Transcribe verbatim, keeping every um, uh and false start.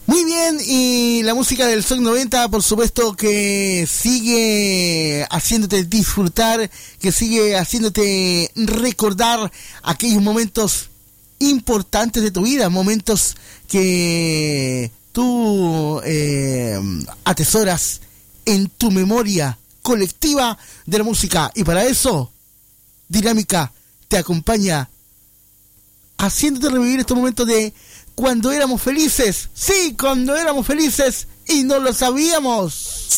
Muy bien, y la música del Zouk noventa, por supuesto que sigue haciéndote disfrutar, que sigue haciéndote recordar aquellos momentos importantes de tu vida, momentos que tú eh, atesoras en tu memoria colectiva de la música. Y para eso, Dinámica te acompaña haciéndote revivir estos momentos de cuando éramos felices. Sí, cuando éramos felices y no lo sabíamos.